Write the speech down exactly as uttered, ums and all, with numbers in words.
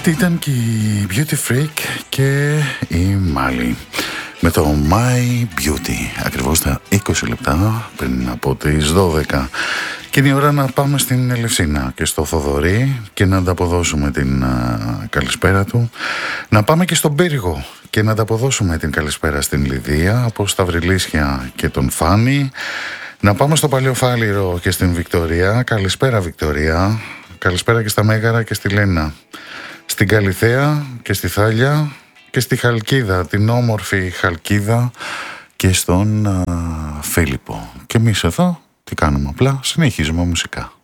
Αυτή ήταν και η Beauty Freak και η Mali με το My Beauty, ακριβώς τα είκοσι λεπτά πριν από τις δώδεκα. Και είναι η ώρα να πάμε στην Ελευσίνα και στο Θοδωρή και να ανταποδώσουμε την α, καλησπέρα του. Να πάμε και στον Πύργο και να ανταποδώσουμε την καλησπέρα στην Λιδία από Σταυριλίσια και τον Φάνη. Να πάμε στο Παλαιοφάλιρο και στην Βικτωρία. Καλησπέρα Βικτωρία. Καλησπέρα και στα Μέγαρα και στη Λένα. Στην Καλιθέα και στη Θάλια και στη Χαλκίδα, την όμορφη Χαλκίδα, και στον α, Φίλιππο. Και εμείς εδώ τι κάνουμε, απλά συνεχίζουμε μουσικά.